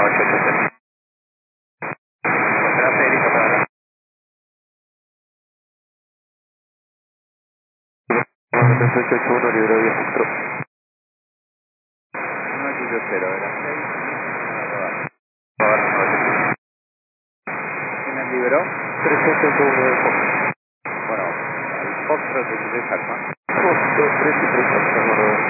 880. Será Federico Tavares. 3881, libro 10 Foxtrot. 180, era 6. ¿Quién nos liberó? 3881 de Fox. Bueno, al Foxtrot 16 Alfa. Fox 2, 3 y 3 Alfa,